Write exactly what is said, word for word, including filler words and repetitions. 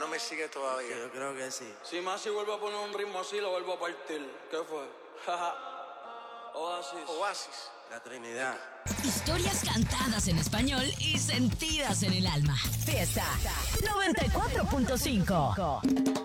no me sigue todavía. Yo creo que sí. Si Masi vuelve a poner un ritmo así, lo vuelvo a partir. ¿Qué fue? Oasis. Oasis. La Trinidad. Historias cantadas en español y sentidas en el alma. Fiesta noventa y cuatro punto cinco.